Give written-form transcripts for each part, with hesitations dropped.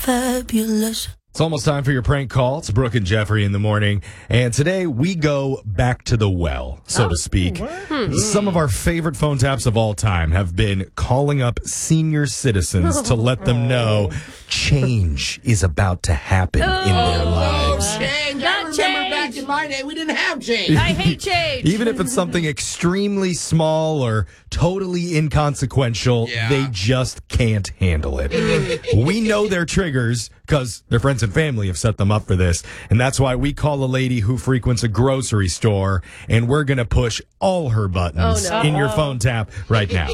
fabulous. It's almost time for your prank call. It's Brooke and Jeffrey in the morning. And today we go back to the well, so to speak. Some of our favorite phone taps of all time have been calling up senior citizens to let them know change is about to happen in their lives. Change. Not I remember change. back in my day, we didn't have change. I hate change. Even if it's something extremely small or totally inconsequential, Yeah. they just can't handle it. We know their triggers because their friends and family have set them up for this. And that's why we call a lady who frequents a grocery store, and we're going to push all her buttons in your phone tap right now.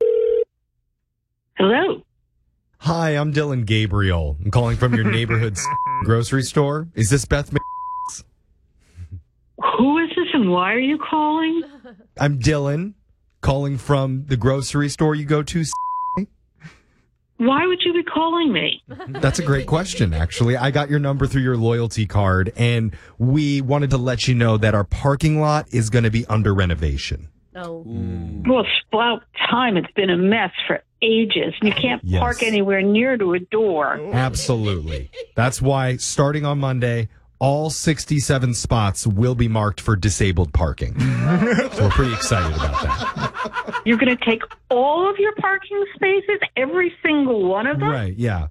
Hello. Hi, I'm Dylan Gabriel. I'm calling from your neighborhood's grocery store. Is this Beth? Who is this and why are you calling? I'm Dylan, calling from the grocery store you go to. Why would you be calling me? That's a great question, actually. I got your number through your loyalty card, and we wanted to let you know that our parking lot is going to be under renovation. No. Well, it's about time. It's been a mess for ages. You can't Yes. park anywhere near to a door. Absolutely. That's why, starting on Monday, all 67 spots will be marked for disabled parking. So we're pretty excited about that. You're going to take all of your parking spaces, every single one of them? Right, yeah.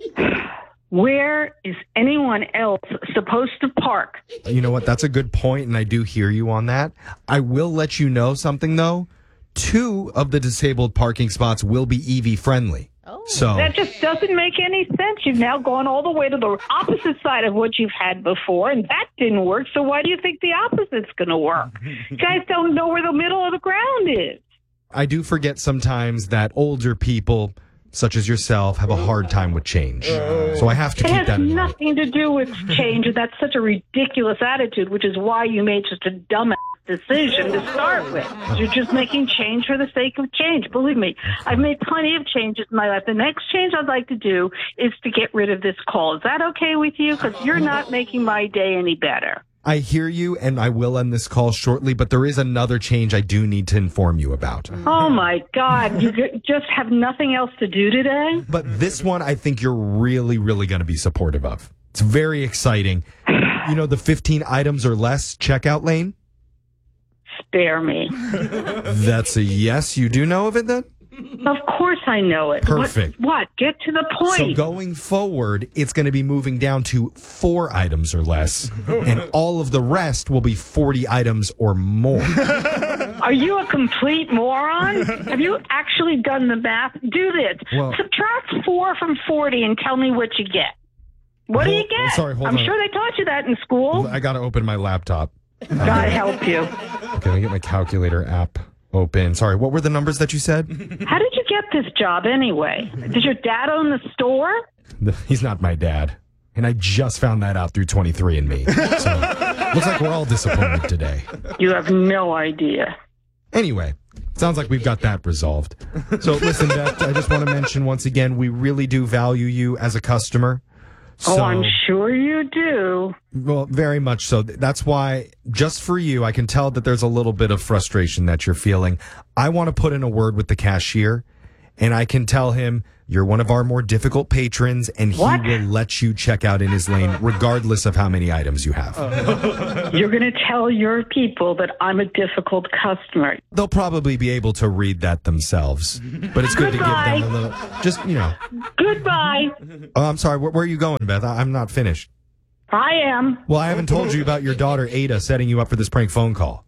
Where is anyone else supposed to park? You know what? That's a good point, and I do hear you on that. I will let you know something, though. 2 of the disabled parking spots will be EV friendly. Oh. So That just doesn't make any sense. You've now gone all the way to the opposite side of what you've had before, and that didn't work. So why do you think the opposite's going to work? You guys don't know where the middle of the ground is. I do forget sometimes that older people, such as yourself, have a hard time with change. So I have to It keep has that in mind. nothing to do with change. That's such a ridiculous attitude, which is why you made such a dumbass decision to start with. You're just making change for the sake of change. Believe me, I've made plenty of changes in my life. The next change I'd like to do is to get rid of this call. Is that okay with you? Because you're not making my day any better. I hear you, and I will end this call shortly, but there is another change I do need to inform you about. Oh, my God. You just have nothing else to do today? But this one, I think you're really, really going to be supportive of. It's very exciting. You know, the 15 items or less checkout lane? Spare me. That's a yes. You do know of it then? Of course I know it. Perfect. What? Get to the point. So going forward, it's going to be moving down to 4 items or less, and all of the rest will be 40 items or more. Are you a complete moron? Have you actually done the math? Do this. Well- Subtract 4 from 40 and tell me what you get. What do you get? Hold I'm on. sure they taught you that in school. I got to open my laptop. God help you. Okay, let me get my calculator app open. Sorry, what were the numbers that you said? How did you get this job anyway? Did your dad own the store? He's not my dad. And I just found that out through 23andMe. So looks like we're all disappointed today. You have no idea. Anyway, sounds like we've got that resolved. So listen, Beth, I just want to mention once again, we really do value you as a customer. Oh, I'm sure you do. Well, very much so. That's why, just for you, I can tell that there's a little bit of frustration that you're feeling. I want to put in a word with the cashier, and I can tell him you're one of our more difficult patrons, and he will let you check out in his lane, regardless of how many items you have. You're going to tell your people that I'm a difficult customer. They'll probably be able to read that themselves, but it's good to give them a little, just, you know. Goodbye. Oh, I'm sorry. Where are you going, Beth? I'm not finished. I am. Well, I haven't told you about your daughter, Ada, setting you up for this prank phone call.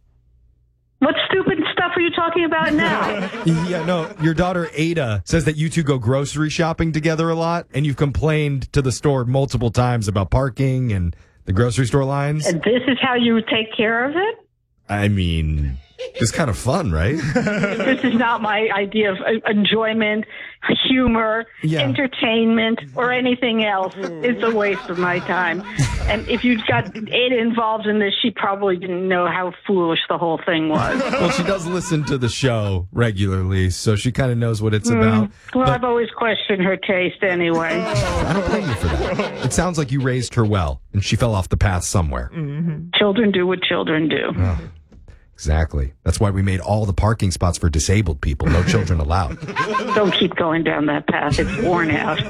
What stupid stuff are you talking about now? Yeah, no, your daughter, Ada, says that you two go grocery shopping together a lot, and you've complained to the store multiple times about parking and the grocery store lines. And this is how you take care of it? I mean, it's kind of fun, right? This is not my idea of enjoyment, humor, entertainment, or anything else. It's a waste of my time. And if you got Ada involved in this, she probably didn't know how foolish the whole thing was. Well, she does listen to the show regularly, so she kind of knows what it's about. Well, But I've always questioned her taste anyway. I don't blame you for that. It sounds like you raised her well, and she fell off the path somewhere. Children do what children do. Exactly. That's why we made all the parking spots for disabled people. No children allowed. Don't keep going down that path. It's worn out.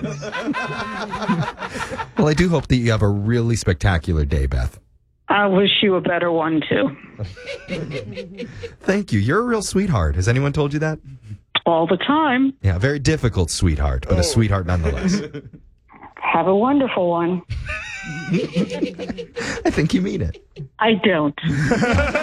Well, I do hope that you have a really spectacular day, Beth. I wish you a better one, too. Thank you. You're a real sweetheart. Has anyone told you that? All the time. Yeah, a very difficult sweetheart, but a sweetheart nonetheless. Have a wonderful one. I think you mean it. I don't.